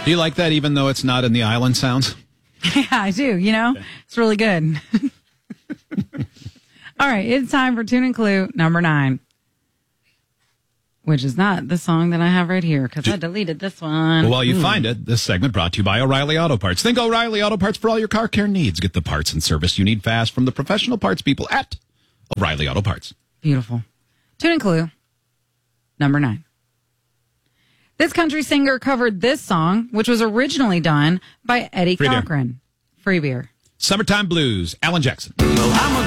Do you like that even though it's not in the island sounds? Yeah, I do. It's really good. All right, it's time for Tune and Clue number 9, which is not the song that I have right here because I deleted this one. Well, while you find it, this segment brought to you by O'Reilly Auto Parts. Think O'Reilly Auto Parts for all your car care needs. Get the parts and service you need fast from the professional parts people at O'Reilly Auto Parts. Beautiful. Tune and Clue number 9. This country singer covered this song, which was originally done by Eddie Cochran. Free beer. Summertime Blues, Alan Jackson. Well, I'm a